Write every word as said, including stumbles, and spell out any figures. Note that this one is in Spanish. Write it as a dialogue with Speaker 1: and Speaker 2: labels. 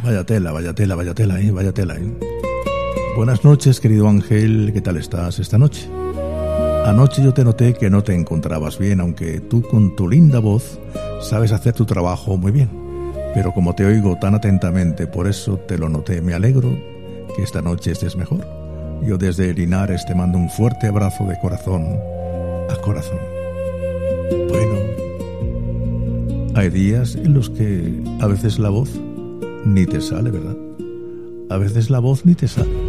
Speaker 1: Vaya tela, vaya tela, vaya tela, ¿eh? Vaya tela, ¿eh? Buenas noches, querido Ángel. ¿Qué tal estás esta noche? Anoche yo te noté que no te encontrabas bien, aunque tú con tu linda voz sabes hacer tu trabajo muy bien. Pero como te oigo tan atentamente, por eso te lo noté. Me alegro que esta noche estés mejor. Yo desde Linares te mando un fuerte abrazo de corazón a corazón. Bueno, hay días en los que a veces la voz ni te sale, ¿verdad? A veces la voz ni te sale.